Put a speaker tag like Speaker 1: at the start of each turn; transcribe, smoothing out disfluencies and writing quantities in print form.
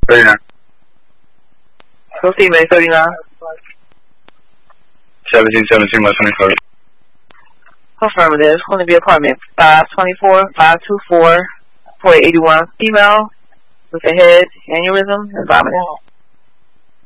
Speaker 1: 39.
Speaker 2: Go female, 39.
Speaker 1: 1717 by 24.
Speaker 2: Affirmative. It's going to be apartment 524, 524, 4881. Female with a head, aneurysm, and vomiting.